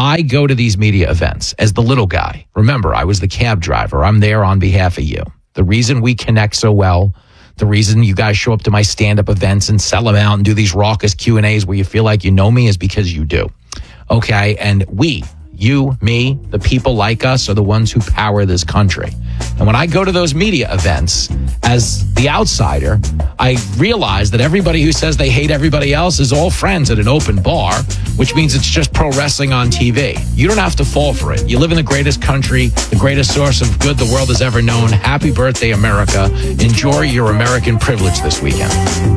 I go to these media events as the little guy. Remember, I was the cab driver. I'm there on behalf of you. The reason we connect so well, the reason you guys show up to my stand-up events and sell them out and do these raucous Q&As where you feel like you know me is because you do. Okay, and you, me, the people like us are the ones who power this country. And when I go to those media events, as the outsider, I realize that everybody who says they hate everybody else is all friends at an open bar, which means it's just pro wrestling on TV. You don't have to fall for it. You live in the greatest country, the greatest source of good the world has ever known. Happy birthday, America. Enjoy your American privilege this weekend.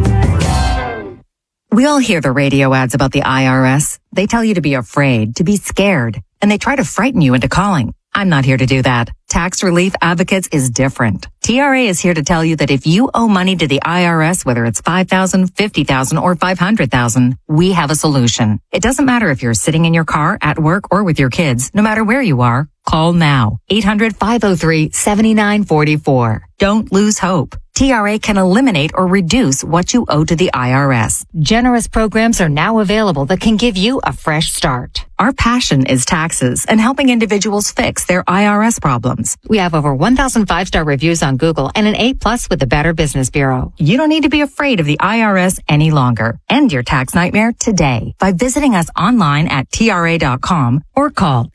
We all hear the radio ads about the IRS. They tell you to be afraid, to be scared, and they try to frighten you into calling. I'm not here to do that. Tax Relief Advocates is different. TRA is here to tell you that if you owe money to the IRS, whether it's $5,000, $50,000, or $500,000, we have a solution. It doesn't matter if you're sitting in your car, at work, or with your kids. No matter where you are, call now. 800-503-7944. Don't lose hope. TRA can eliminate or reduce what you owe to the IRS. Generous programs are now available that can give you a fresh start. Our passion is taxes and helping individuals fix their IRS problems. We have over 1,000 5-star reviews on Google and an A+ with the Better Business Bureau. You don't need to be afraid of the IRS any longer. End your tax nightmare today by visiting us online at TRA.com or call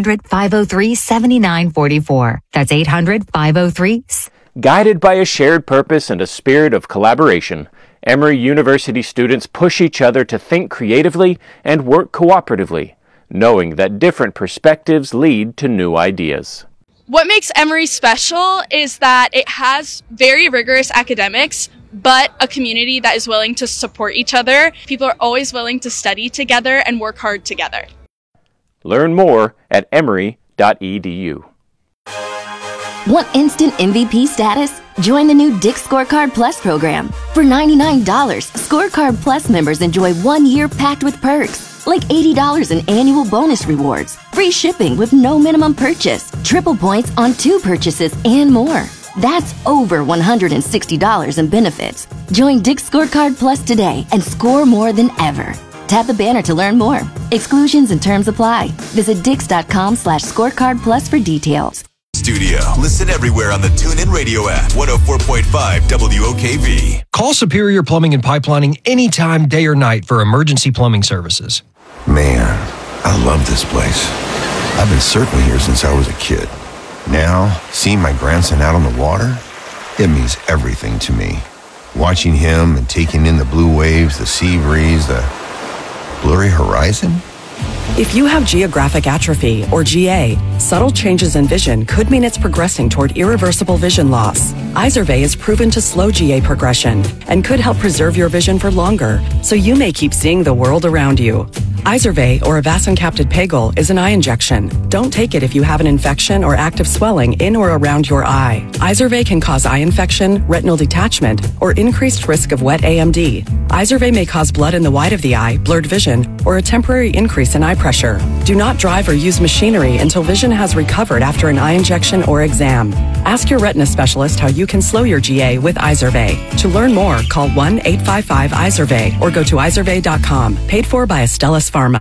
800-503-7944. That's 800-503-7944. Guided by a shared purpose and a spirit of collaboration, Emory University students push each other to think creatively and work cooperatively, knowing that different perspectives lead to new ideas. What makes Emory special is that it has very rigorous academics, but a community that is willing to support each other. People are always willing to study together and work hard together. Learn more at emory.edu. Want instant MVP status? Join the new Dick's Scorecard Plus program. For $99, Scorecard Plus members enjoy 1 year packed with perks, like $80 in annual bonus rewards, free shipping with no minimum purchase, triple points on 2 purchases, and more. That's over $160 in benefits. Join Dick's Scorecard Plus today and score more than ever. Tap the banner to learn more. Exclusions and terms apply. Visit Dix.com/scorecard plus for details. Studio. Listen everywhere on the TuneIn Radio app. 104.5 WOKV. Call Superior Plumbing and Pipelining anytime, day or night, for emergency plumbing services. Man, I love this place. I've been circling here since I was a kid. Now, seeing my grandson out on the water, it means everything to me. Watching him and taking in the blue waves, the sea breeze, the blurry horizon. If you have geographic atrophy, or GA, subtle changes in vision could mean it's progressing toward irreversible vision loss. Izervay is proven to slow GA progression and could help preserve your vision for longer, so you may keep seeing the world around you. Izervay, or avacincaptad pegol, is an eye injection. Don't take it if you have an infection or active swelling in or around your eye. Izervay can cause eye infection, retinal detachment, or increased risk of wet AMD. Izervay may cause blood in the white of the eye, blurred vision, or a temporary increase in eye pressure. Do not drive or use machinery until vision has recovered after an eye injection or exam. Ask your retina specialist how you can slow your GA with Izervay. To learn more, call 1-855-IZERVAY or go to izervay.com. Paid for by Astellas Pharma.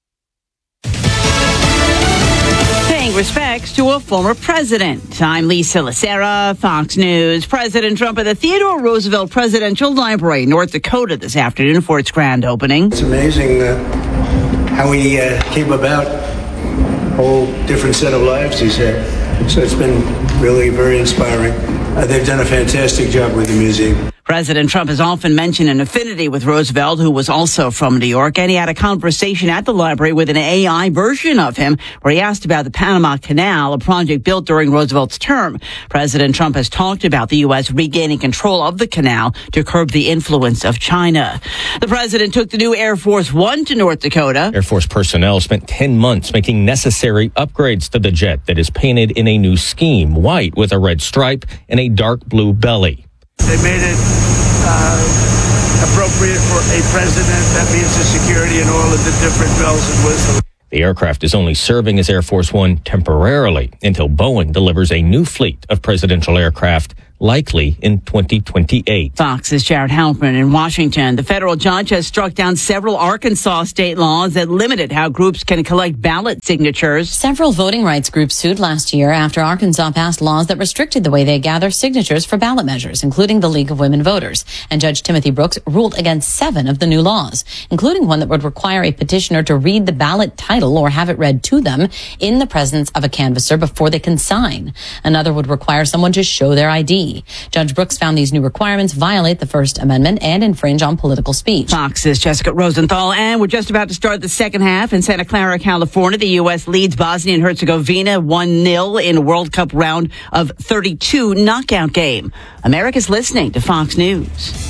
Paying respects to a former president. I'm Lisa Lacera, Fox News. President Trump at the Theodore Roosevelt Presidential Library, North Dakota, this afternoon for its grand opening. It's amazing how he came about. A whole different set of lives he's had. So it's been really very inspiring. They've done a fantastic job with the museum. President Trump has often mentioned an affinity with Roosevelt, who was also from New York, and he had a conversation at the library with an AI version of him where he asked about the Panama Canal, a project built during Roosevelt's term. President Trump has talked about the U.S. regaining control of the canal to curb the influence of China. The president took the new Air Force One to North Dakota. Air Force personnel spent 10 months making necessary upgrades to the jet that is painted in a new scheme, white with a red stripe and a dark blue belly. They made it appropriate for a president. That means the security and all of the different bells and whistles. The aircraft is only serving as Air Force One temporarily until Boeing delivers a new fleet of presidential aircraft likely in 2028. Fox's Jared Halpern in Washington. The federal judge has struck down several Arkansas state laws that limited how groups can collect ballot signatures. Several voting rights groups sued last year after Arkansas passed laws that restricted the way they gather signatures for ballot measures, including the League of Women Voters. And Judge Timothy Brooks ruled against 7 of the new laws, including one that would require a petitioner to read the ballot title or have it read to them in the presence of a canvasser before they can sign. Another would require someone to show their ID. Judge Brooks found these new requirements violate the First Amendment and infringe on political speech. Fox's Jessica Rosenthal, and we're just about to start the second half in Santa Clara, California. The U.S. leads Bosnia and Herzegovina 1-0 in a World Cup round of 32 knockout game. America's listening to Fox News.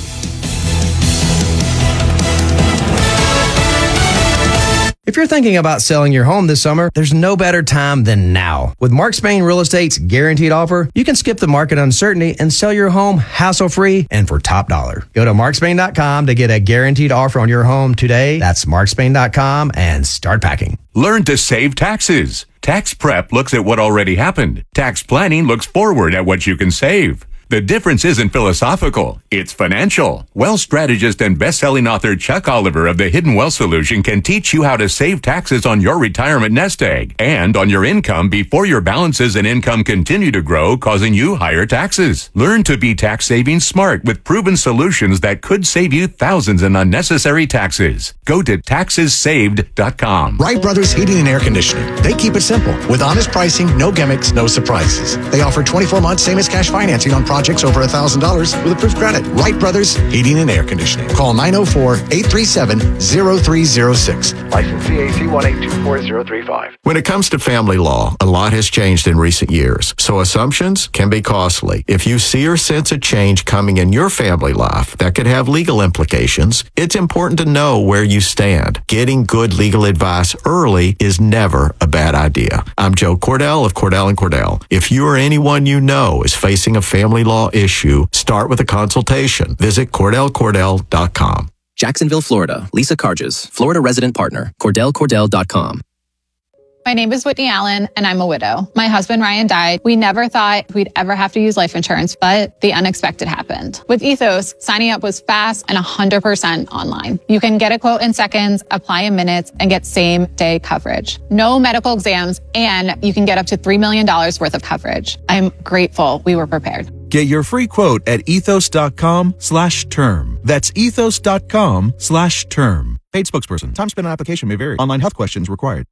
If you're thinking about selling your home this summer, there's no better time than now. With Mark Spain Real Estate's guaranteed offer, you can skip the market uncertainty and sell your home hassle-free and for top dollar. Go to markspain.com to get a guaranteed offer on your home today. That's markspain.com and start packing. Learn to save taxes. Tax prep looks at what already happened. Tax planning looks forward at what you can save. The difference isn't philosophical, it's financial. Wealth strategist and best-selling author Chuck Oliver of the Hidden Wealth Solution can teach you how to save taxes on your retirement nest egg and on your income before your balances and income continue to grow, causing you higher taxes. Learn to be tax-saving smart with proven solutions that could save you thousands in unnecessary taxes. Go to taxessaved.com. Wright Brothers Heating and Air Conditioning. They keep it simple with honest pricing, no gimmicks, no surprises. They offer 24-month same-as-cash financing on projects over $1,000 with approved credit. Wright Brothers Heating and Air Conditioning. Call 904-837-0306. License CAC 1824035. When it comes to family law, a lot has changed in recent years, so assumptions can be costly. If you see or sense a change coming in your family life that could have legal implications, it's important to know where you stand. Getting good legal advice early is never a bad idea. I'm Joe Cordell of Cordell & Cordell. If you or anyone you know is facing a family law issue, start with a consultation. Visit CordellCordell.com. Jacksonville, Florida. Lisa Carges, Florida resident partner. CordellCordell.com. My name is Whitney Allen, and I'm a widow. My husband, Ryan, died. We never thought we'd ever have to use life insurance, but the unexpected happened. With Ethos, signing up was fast and 100% online. You can get a quote in seconds, apply in minutes, and get same-day coverage. No medical exams, and you can get up to $3 million worth of coverage. I'm grateful we were prepared. Get your free quote at ethos.com/term. That's ethos.com/term. Paid spokesperson. Time spent on application may vary. Online health questions required.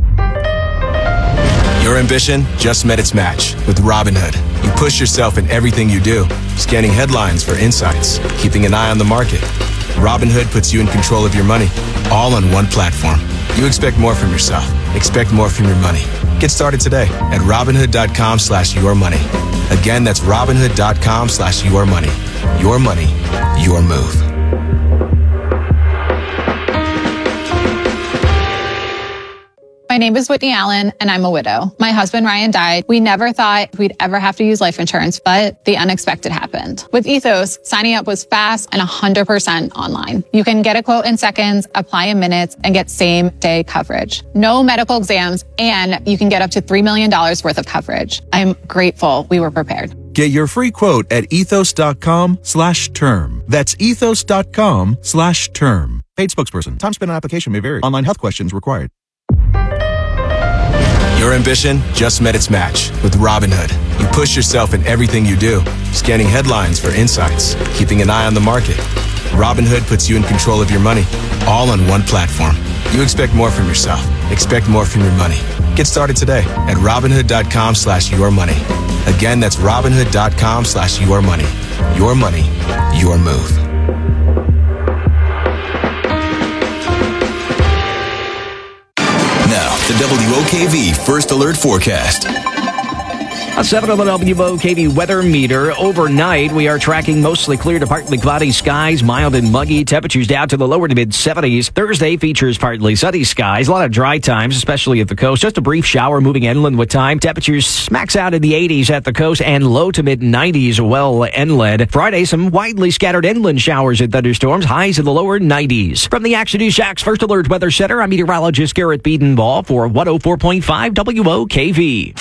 Your ambition just met its match with Robinhood. You push yourself in everything you do, scanning headlines for insights, keeping an eye on the market. Robinhood puts you in control of your money, all on one platform. You expect more from yourself. Expect more from your money. Get started today at Robinhood.com/yourmoney. Again, that's Robinhood.com/yourmoney. Your money, your move. My name is Whitney Allen, and I'm a widow. My husband, Ryan, died. We never thought we'd ever have to use life insurance, but the unexpected happened. With Ethos, signing up was fast and 100% online. You can get a quote in seconds, apply in minutes, and get same-day coverage. No medical exams, and you can get up to $3 million worth of coverage. I'm grateful we were prepared. Get your free quote at ethos.com/term. That's ethos.com/term. Paid spokesperson. Time spent on application may vary. Online health questions required. Your ambition just met its match with Robinhood. You push yourself in everything you do, scanning headlines for insights, keeping an eye on the market. Robinhood puts you in control of your money, all on one platform. You expect more from yourself. Expect more from your money. Get started today at Robinhood.com/yourmoney. Again, that's Robinhood.com/yourmoney. Your money, your move. Now, the WOKV First Alert Forecast. A 7 on the WOKV weather meter. Overnight, we are tracking mostly clear to partly cloudy skies, mild and muggy. Temperatures down to the lower to mid-70s. Thursday features partly sunny skies. A lot of dry times, especially at the coast. Just a brief shower moving inland with time. Temperatures max out in the 80s at the coast and low to mid-90s well inland. Friday, some widely scattered inland showers and thunderstorms. Highs in the lower 90s. From the Action News Jax First Alert Weather Center, I'm meteorologist Garrett Biedenbaugh for 104.5 WOKV.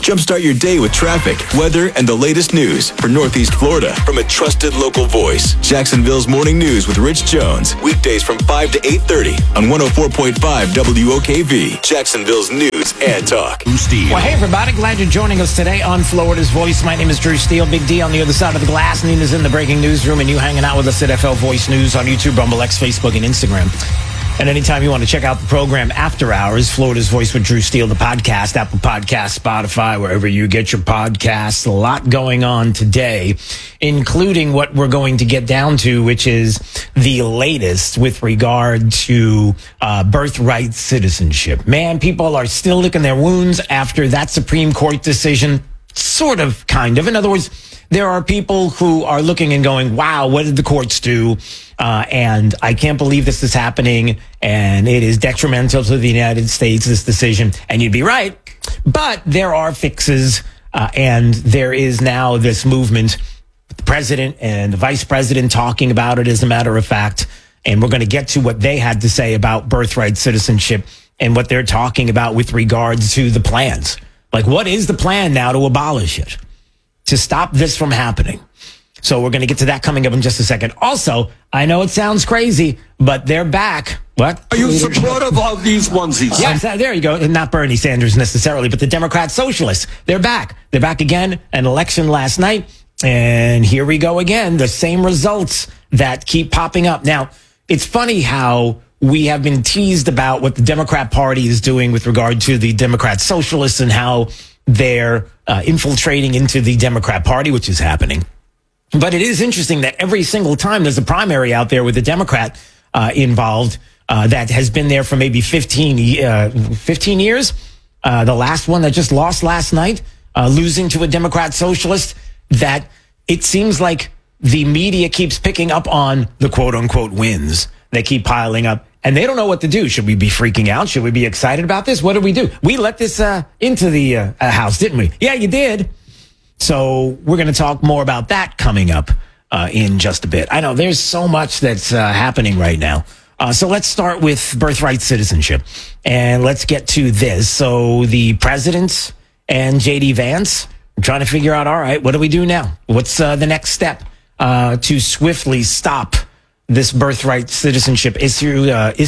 Jumpstart your day with traffic, weather, and the latest news for Northeast Florida from a trusted local voice. Jacksonville's Morning News with Rich Jones. Weekdays from 5 to 8:30 on 104.5 WOKV. Jacksonville's news and talk. Well, hey, everybody. Glad you're joining us today on Florida's Voice. My name is Drew Steele. Big D on the other side of the glass. Nina's in the breaking newsroom, and you hanging out with us at FL Voice News on YouTube, Rumble, X, Facebook, and Instagram. And anytime you want to check out the program after hours, Florida's Voice with Drew Steele, the podcast, Apple Podcasts, Spotify, wherever you get your podcasts. A lot going on today, including what we're going to get down to, which is the latest with regard to birthright citizenship. Man, people are still licking their wounds after that Supreme Court decision. Sort of, kind of. In other words, there are people who are looking and going, wow, what did the courts do? And I can't believe this is happening. And it is detrimental to the United States, this decision. And you'd be right. But there are fixes. And there is now this movement, the president and the vice president talking about it, as a matter of fact. And we're going to get to what they had to say about birthright citizenship and what they're talking about with regards to the plans. Like, what is the plan now to abolish it, to stop this from happening? So we're going to get to that coming up in just a second. Also, I know it sounds crazy, but they're back. What? Are you supportive of these onesies? Yes, there you go. Not Bernie Sanders necessarily, but the Democrat Socialists. They're back. They're back again. An election last night. And here we go again. The same results that keep popping up. Now, it's funny how we have been teased about what the Democrat Party is doing with regard to the Democrat Socialists and how they're infiltrating into the Democrat Party, which is happening. But it is interesting that every single time there's a primary out there with a Democrat involved that has been there for maybe 15 years. The last one that just lost last night, losing to a Democrat Socialist, that it seems like the media keeps picking up on the quote-unquote wins. They keep piling up. And they don't know what to do. Should we be freaking out? Should we be excited about this? What did we do? We let this into the house, didn't we? Yeah, you did. So we're going to talk more about that coming up in just a bit. I know there's so much that's happening right now. So let's start with birthright citizenship. And let's get to this. So the president and J.D. Vance are trying to figure out, all right, what do we do now? What's the next step to swiftly stop this birthright citizenship issue?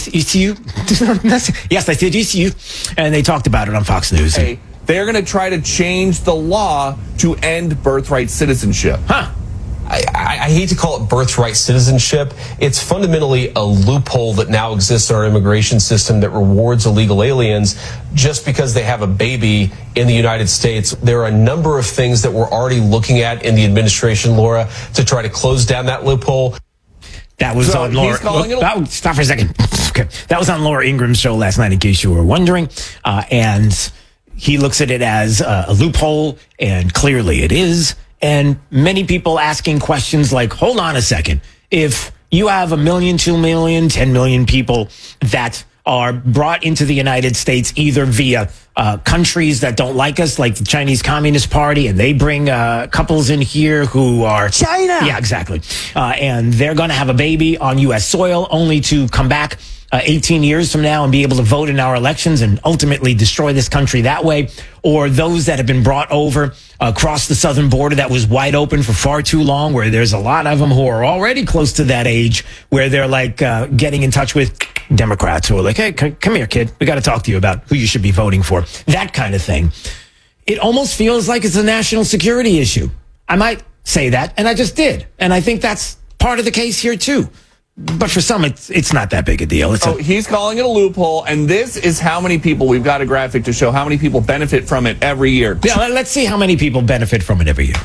Yes, I said issue. And they talked about it on Fox News. Hey, they're going to try to change the law to end birthright citizenship. Huh. I hate to call it birthright citizenship. It's fundamentally a loophole that now exists in our immigration system that rewards illegal aliens just because they have a baby in the United States. There are a number of things that we're already looking at in the administration, Laura, to try to close down that loophole. That was on Laura. Stop for a second. Okay. That was on Laura Ingram's show last night, in case you were wondering. And he looks at it as a loophole, and clearly it is. And many people asking questions like, hold on a second. If you have 1 million, 2 million, 10 million people that are brought into the United States either via countries that don't like us, like the Chinese Communist Party, and they bring couples in here who are China. Yeah, exactly. And they're going to have a baby on U.S. soil only to come back 18 years from now and be able to vote in our elections and ultimately destroy this country that way. Or those that have been brought over across the southern border that was wide open for far too long, where there's a lot of them who are already close to that age where they're like getting in touch with Democrats who are like, hey, come here, kid. We got to talk to you about who you should be voting for. That kind of thing. It almost feels like it's a national security issue. I might say that, and I just did. And I think that's part of the case here, too. But for some, it's not that big a deal. He's calling it a loophole, and this is how many people, we've got a graphic to show how many people benefit from it every year. Yeah, let's see how many people benefit from it every year.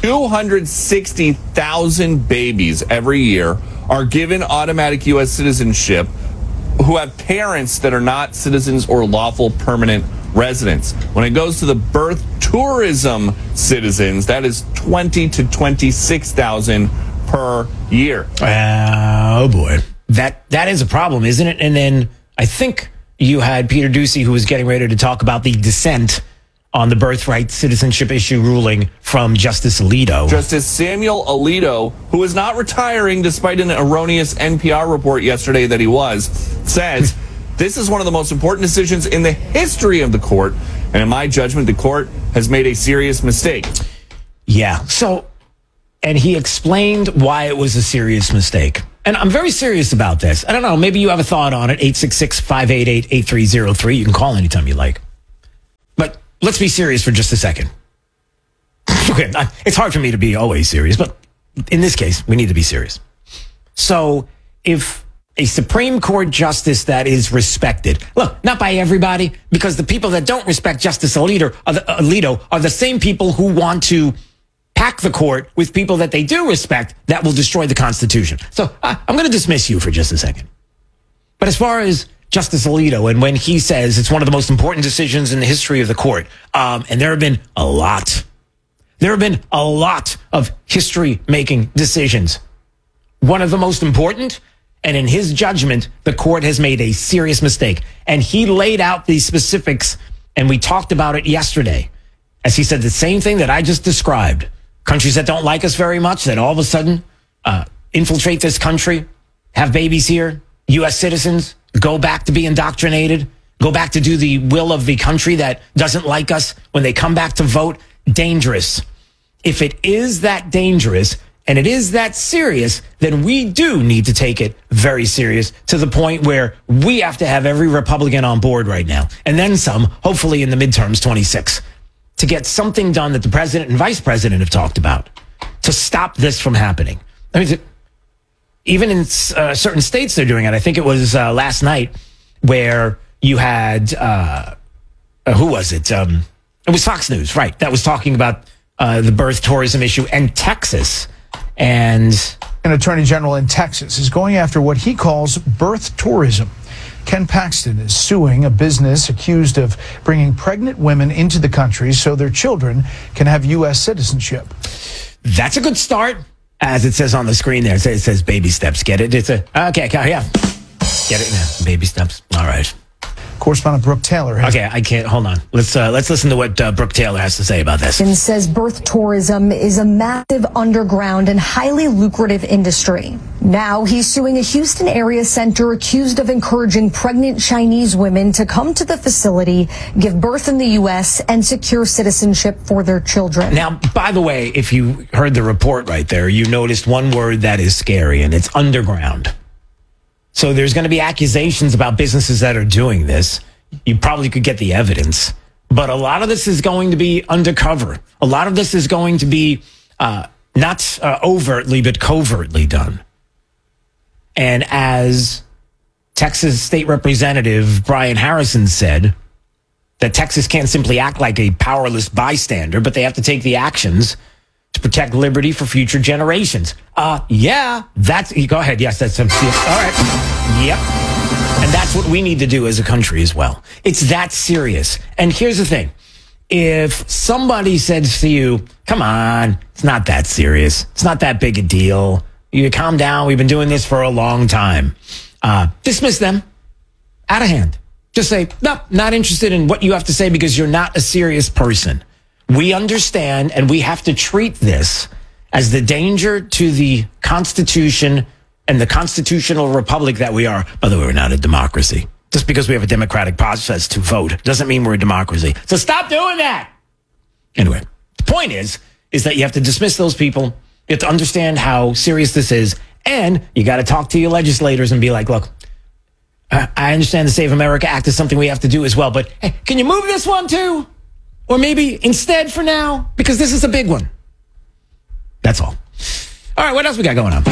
260,000 babies every year are given automatic U.S. citizenship who have parents that are not citizens or lawful permanent residents. When it goes to the birth tourism citizens, that is 20 to 26,000 per year. Oh boy, that is a problem, isn't it? And then I think you had Peter Doocy, who was getting ready to talk about the dissent on the birthright citizenship issue ruling from Justice Alito. Justice Samuel Alito, who is not retiring despite an erroneous NPR report yesterday that he was, says this is one of the most important decisions in the history of the court And in my judgment, the court has made a serious mistake. Yeah. So, and he explained why it was a serious mistake. And I'm very serious about this. I don't know. Maybe you have a thought on it. 866-588-8303. You can call anytime you like. But let's be serious for just a second. Okay, it's hard for me to be always serious, but in this case, we need to be serious. So if a Supreme Court justice that is respected, look, not by everybody, because the people that don't respect Justice Alito are the same people who want to pack the court with people that they do respect that will destroy the Constitution. So I'm going to dismiss you for just a second. But as far as Justice Alito, and when he says it's one of the most important decisions in the history of the court, and there have been a lot of history-making decisions. One of the most important, and in his judgment, the court has made a serious mistake. And he laid out the specifics, and we talked about it yesterday, as he said the same thing that I just described. Countries that don't like us very much, that all of a sudden infiltrate this country, have babies here, U.S. citizens, go back to be indoctrinated, go back to do the will of the country that doesn't like us when they come back to vote. Dangerous. If it is that dangerous and it is that serious, then we do need to take it very serious, to the point where we have to have every Republican on board right now, and then some, hopefully in the midterms 26, to get something done that the president and vice president have talked about to stop this from happening. I mean, even in certain states, they're doing it. I think it was last night where you had, who was it? It was Fox News, right? That was talking about the birth tourism issue, and Texas. And an attorney general in Texas is going after what he calls birth tourism. Ken Paxton is suing a business accused of bringing pregnant women into the country so their children can have U.S. citizenship. That's a good start. As it says on the screen there, it says baby steps. Get it? It's okay, yeah. Get it now. Baby steps. All right. Correspondent Brooke Taylor has... Okay, I can't. Hold on. Let's listen to what Brooke Taylor has to say about this. And says birth tourism is a massive underground and highly lucrative industry. Now he's suing a Houston area center accused of encouraging pregnant Chinese women to come to the facility, give birth in the U.S., and secure citizenship for their children. Now, by the way, if you heard the report right there, you noticed one word that is scary, and it's underground. So there's going to be accusations about businesses that are doing this. You probably could get the evidence. But a lot of this is going to be undercover. A lot of this is going to be not overtly, but covertly done. And as Texas State Representative Brian Harrison said, that Texas can't simply act like a powerless bystander, but they have to take the actions to protect liberty for future generations. Yeah, that's... Go ahead. Yes, that's... All right. Yep. And that's what we need to do as a country as well. It's that serious. And here's the thing. If somebody says to you, come on, it's not that serious. It's not that big a deal. You calm down. We've been doing this for a long time. Dismiss them. Out of hand. Just say, no, not interested in what you have to say because you're not a serious person. We understand, and we have to treat this as the danger to the Constitution and the constitutional republic that we are. By the way, we're not a democracy. Just because we have a democratic process to vote doesn't mean we're a democracy. So stop doing that. Anyway, the point is that you have to dismiss those people. You have to understand how serious this is. And you got to talk to your legislators and be like, look, I understand the Save America Act is something we have to do as well. But hey, can you move this one too? Or maybe instead for now, because this is a big one. That's all. All right, what else we got going on?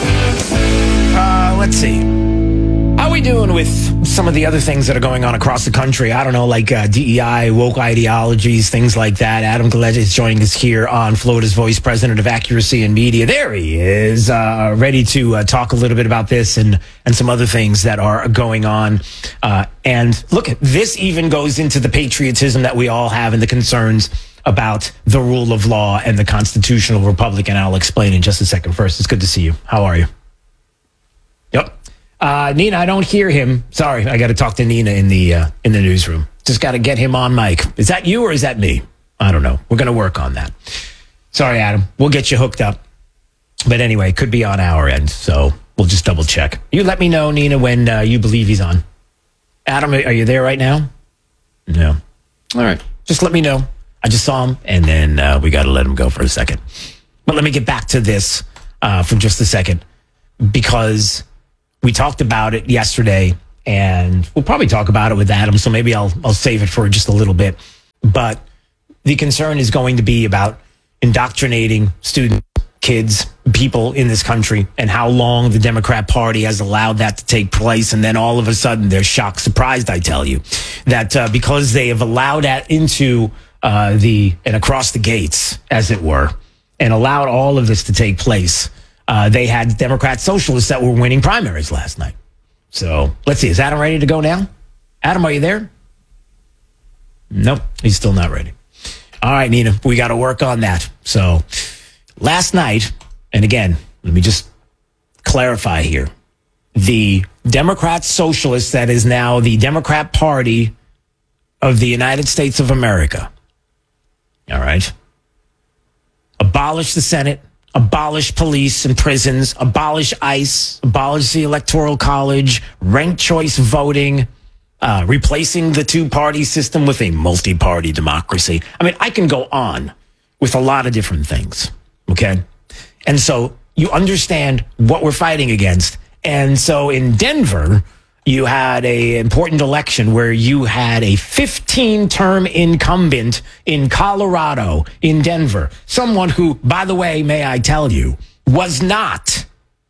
Let's see. How are we doing with some of the other things that are going on across the country? I don't know, like DEI, woke ideologies, things like that. Adam Gillette is joining us here on Florida's Voice, president of Accuracy in Media. There he is, ready to talk a little bit about this and some other things that are going on. And look, this even goes into the patriotism that we all have and the concerns about the rule of law and the constitutional republic. And I'll explain in just a second. First, it's good to see you. How are you? Yep. Nina, I don't hear him. Sorry, I got to talk to Nina in the newsroom. Just got to get him on mic. Is that you or is that me? I don't know. We're going to work on that. Sorry, Adam. We'll get you hooked up. But anyway, it could be on our end, so we'll just double check. You let me know, Nina, when you believe he's on. Adam, are you there right now? No. All right. just let me know. I just saw him, and then we got to let him go for a second. But let me get back to this for just a second, because we talked about it yesterday, and we'll probably talk about it with Adam, so maybe I'll save it for just a little bit. But the concern is going to be about indoctrinating students, kids, people in this country, and how long the Democrat Party has allowed that to take place. And then all of a sudden they're shocked, surprised, I tell you, that because they have allowed that into and across the gates, as it were, and allowed all of this to take place, they had Democrat socialists that were winning primaries last night. So let's see. Is Adam ready to go now? Adam, are you there? Nope, he's still not ready. All right, Nina, we got to work on that. So last night, and again, let me just clarify here, the Democrat Socialists, that is now the Democrat Party of the United States of America, all right, abolish the Senate, abolish police and prisons, abolish ICE, abolish the Electoral College, ranked choice voting, replacing the two-party system with a multi-party democracy. I mean, I can go on with a lot of different things, okay? And so you understand what we're fighting against. And so in Denver, you had an important election where you had a 15-term incumbent in Colorado, in Denver, someone who, by the way, may I tell you, was not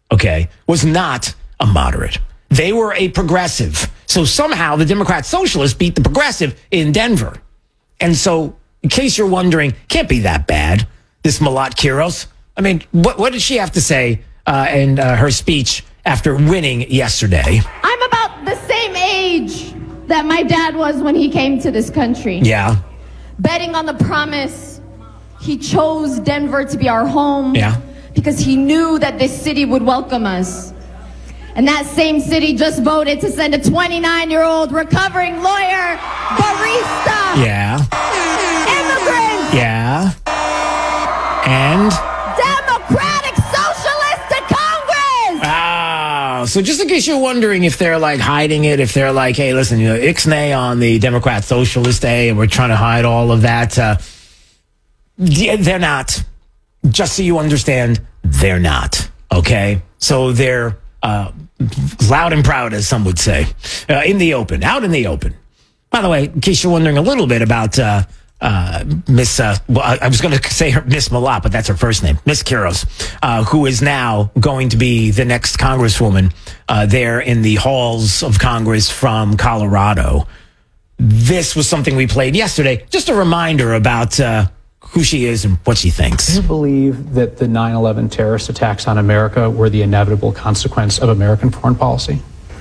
a moderate. They were a progressive. So somehow the Democrat Socialists beat the progressive in Denver. And so, in case you're wondering, can't be that bad, this Malat Quiros. I mean, what did she have to say in her speech after winning yesterday? I'm about the same age that my dad was when he came to this country. Yeah. Betting on the promise, he chose Denver to be our home. Yeah. Because he knew that this city would welcome us. And that same city just voted to send a 29-year-old recovering lawyer, barista. Yeah. Immigrants. Yeah. And? Democratic Socialists to Congress. Ah, so just in case you're wondering if they're like hiding it, if they're like, hey, listen, ixnay on the Democrat Socialist Day, and we're trying to hide all of that. They're not. Just so you understand, they're not. Okay? So they're loud and proud, as some would say, in the open, out in the open. By the way, in case you're wondering a little bit about Miss, I was going to say her Miss Malat, but that's her first name, Miss Quiros, who is now going to be the next congresswoman there in the halls of Congress from Colorado. This was something we played yesterday. Just a reminder about who she is and what she thinks. Do you believe that the 9/11 terrorist attacks on America were the inevitable consequence of American foreign policy?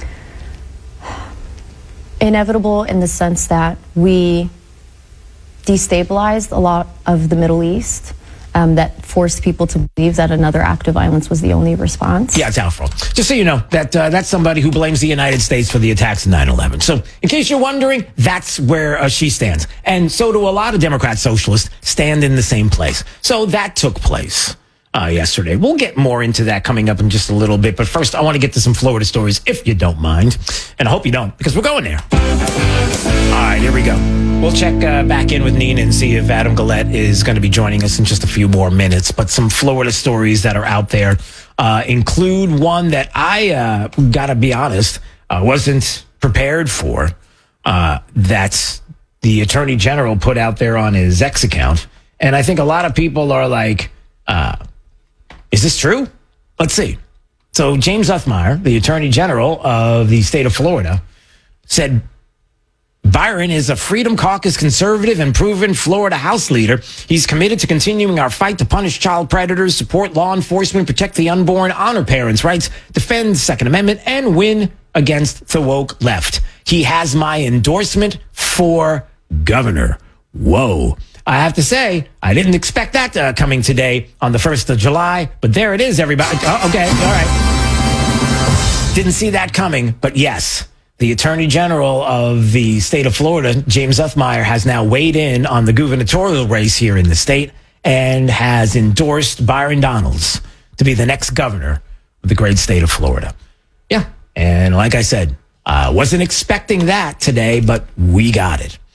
Inevitable in the sense that we destabilized a lot of the Middle East, that forced people to believe that another act of violence was the only response. Yeah, it's our fault. Just so you know, that that's somebody who blames the United States for the attacks of 9/11. So in case you're wondering, that's where she stands. And so do a lot of Democrat socialists stand in the same place. So that took place yesterday. We'll get more into that coming up in just a little bit. But first, I want to get to some Florida stories, if you don't mind. And I hope you don't, because we're going there. All right, here we go. We'll check back in with Nina and see if Adam Gullette is going to be joining us in just a few more minutes. But some Florida stories that are out there include one that I, got to be honest, wasn't prepared for. That's the Attorney General put out there on his X account. And I think a lot of people are like, is this true? Let's see. So James Uthmire, the Attorney General of the state of Florida, said Byron is a Freedom Caucus conservative and proven Florida House leader. He's committed to continuing our fight to punish child predators, support law enforcement, protect the unborn, honor parents' rights, defend the Second Amendment, and win against the woke left. He has my endorsement for governor. Whoa. I have to say, I didn't expect that coming today on the 1st of July, but there it is, everybody. Oh, okay, all right. Didn't see that coming, but yes. The Attorney General of the state of Florida, James Uthmire, has now weighed in on the gubernatorial race here in the state and has endorsed Byron Donalds to be the next governor of the great state of Florida. Yeah, and like I said, I wasn't expecting that today, but we got it.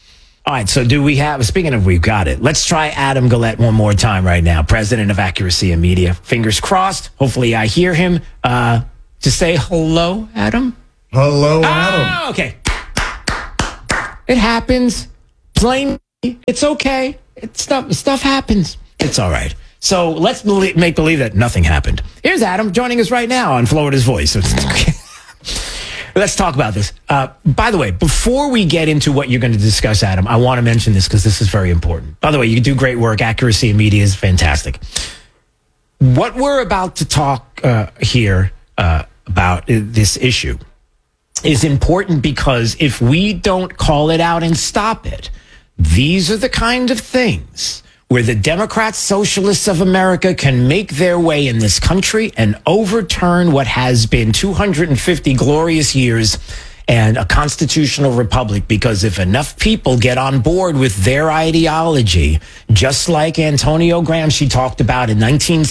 All right, so speaking of we've got it, let's try Adam Guillette one more time right now, president of Accuracy in Media. Fingers crossed. Hopefully I hear him. Just say hello, Adam. Hello, Adam. Okay. It happens. Plain. It's okay. Stuff happens. It's all right. So let's make believe that nothing happened. Here's Adam joining us right now on Florida's Voice. Let's talk about this. By the way, before we get into what you're going to discuss, Adam, I want to mention this because this is very important. By the way, you do great work. Accuracy in Media is fantastic. What we're about to talk here about this issue is important because if we don't call it out and stop it, these are the kind of things where the Democrats, Socialists of America can make their way in this country and overturn what has been 250 glorious years and a constitutional republic. Because if enough people get on board with their ideology, just like Antonio Gramsci talked about in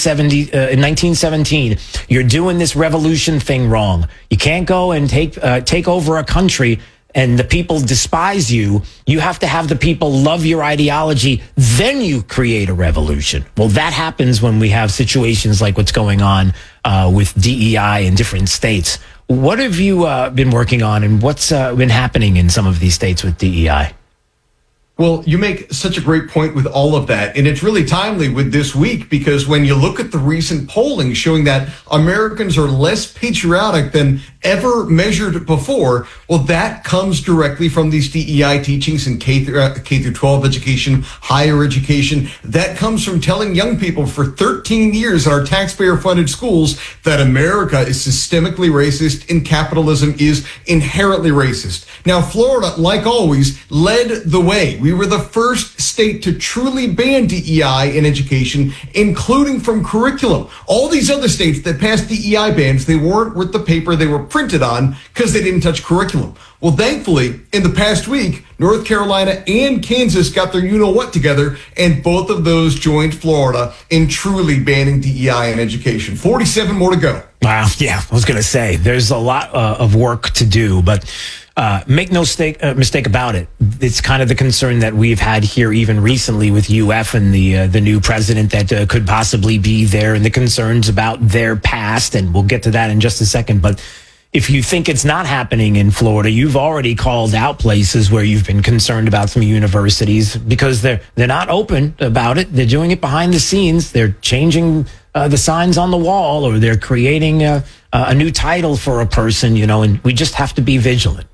1917, you're doing this revolution thing wrong. You can't go and take over a country and the people despise you. You have to have the people love your ideology. Then you create a revolution. Well, that happens when we have situations like what's going on with DEI in different states. What have you been working on, and what's been happening in some of these states with DEI? Well, you make such a great point with all of that. And it's really timely with this week because when you look at the recent polling showing that Americans are less patriotic than ever measured before, well, that comes directly from these DEI teachings in K through 12 education, higher education. That comes from telling young people for 13 years in our taxpayer-funded schools that America is systemically racist and capitalism is inherently racist. Now, Florida, like always, led the way. We were the first state to truly ban DEI in education, including from curriculum. All these other states that passed DEI bans, they weren't worth the paper they were printed on because they didn't touch curriculum. Well, thankfully, in the past week, North Carolina and Kansas got their you-know-what together, and both of those joined Florida in truly banning DEI in education. 47 more to go. Wow, yeah, I was going to say, there's a lot of work to do, but make no mistake about it. It's kind of the concern that we've had here even recently with UF and the new president that could possibly be there, and the concerns about their past, and we'll get to that in just a second. But if you think it's not happening in Florida, you've already called out places where you've been concerned about some universities because they're not open about it. They're doing it behind the scenes. They're changing the signs on the wall, or they're creating a new title for a person, and we just have to be vigilant.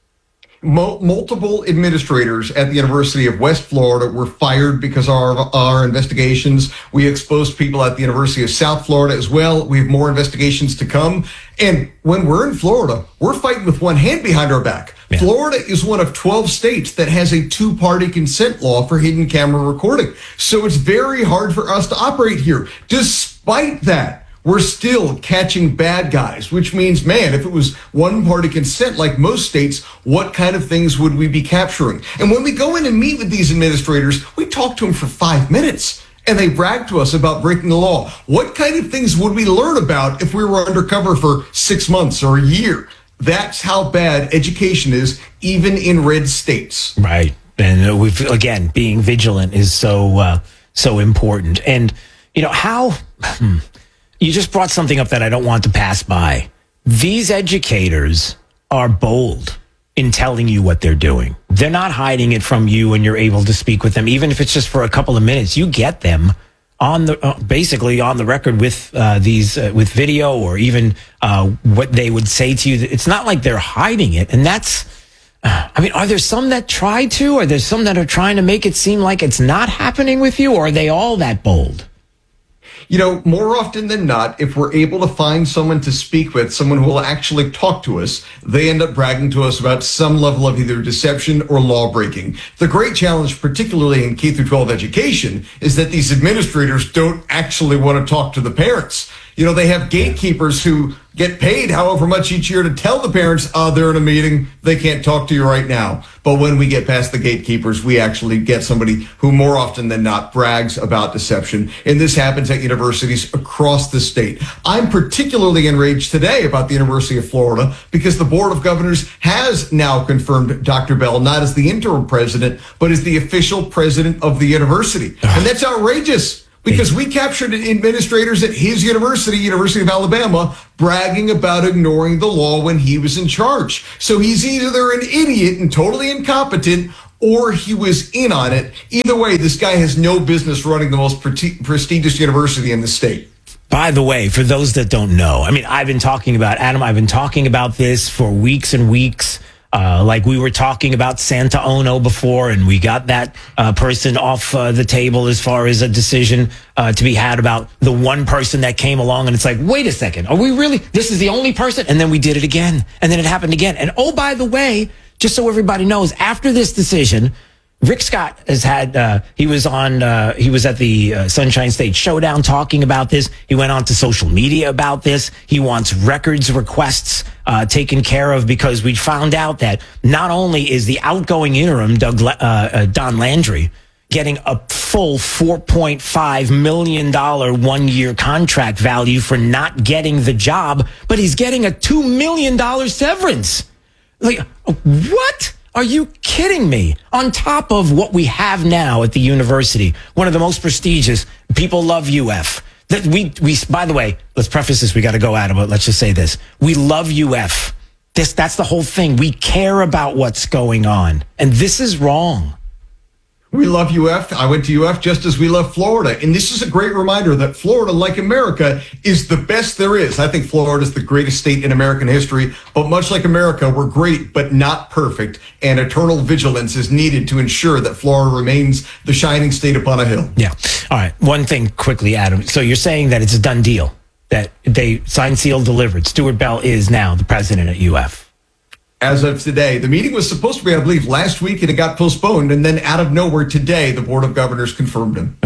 Multiple administrators at the University of West Florida were fired because of our investigations. We exposed people at the University of South Florida as well. We have more investigations to come. And when we're in Florida, we're fighting with one hand behind our back. Yeah. Florida is one of 12 states that has a two-party consent law for hidden camera recording. So it's very hard for us to operate here. Despite that, we're still catching bad guys, which means, man, if it was one-party consent like most states, what kind of things would we be capturing? And when we go in and meet with these administrators, we talk to them for 5 minutes, and they brag to us about breaking the law. What kind of things would we learn about if we were undercover for 6 months or a year? That's how bad education is, even in red states. Right. And again, being vigilant is so important. And, how... You just brought something up that I don't want to pass by. These educators are bold in telling you what they're doing. They're not hiding it from you, and you're able to speak with them, even if it's just for a couple of minutes. You get them on the basically on the record with with video, or even what they would say to you. It's not like they're hiding it, and that's. Are there some that try to? Are there some that are trying to make it seem like it's not happening with you, or are they all that bold? More often than not, if we're able to find someone to speak with, someone who will actually talk to us, they end up bragging to us about some level of either deception or law breaking. The great challenge, particularly in K through 12 education, is that these administrators don't actually want to talk to the parents. They have gatekeepers who get paid however much each year to tell the parents, they're in a meeting, they can't talk to you right now. But when we get past the gatekeepers, we actually get somebody who more often than not brags about deception. And this happens at universities across the state. I'm particularly enraged today about the University of Florida because the Board of Governors has now confirmed Dr. Bell not as the interim president, but as the official president of the university. And that's outrageous. Because we captured administrators at his university, University of Alabama, bragging about ignoring the law when he was in charge. So he's either an idiot and totally incompetent, or he was in on it. Either way, this guy has no business running the most prestigious university in the state. By the way, for those that don't know, I've been talking about this for weeks and weeks. Like we were talking about Santa Ono before, and we got that person off the table as far as a decision to be had about the one person that came along. And it's like, wait a second, are we really? This is the only person? And then we did it again. And then it happened again. And oh, by the way, just so everybody knows, after this decision, Rick Scott has had, he was at the Sunshine State Showdown talking about this. He went on to social media about this. He wants records requests taken care of because we found out that not only is the outgoing interim, Don Landry, getting a full $4.5 million 1-year contract value for not getting the job, but he's getting a $2 million severance. Like, what? Are you kidding me? On top of what we have now at the university, one of the most prestigious, people love UF. That we by the way, let's preface this, we got to go at it, but let's just say this. We love UF. That's the whole thing. We care about what's going on. And this is wrong. We love UF. I went to UF just as we love Florida. And this is a great reminder that Florida, like America, is the best there is. I think Florida is the greatest state in American history. But much like America, we're great, but not perfect. And eternal vigilance is needed to ensure that Florida remains the shining state upon a hill. Yeah. All right. One thing quickly, Adam. So you're saying that it's a done deal, that they signed, sealed, delivered. Stuart Bell is now the president at UF. As of today, the meeting was supposed to be, I believe, last week, and it got postponed. And then out of nowhere today, the Board of Governors confirmed him.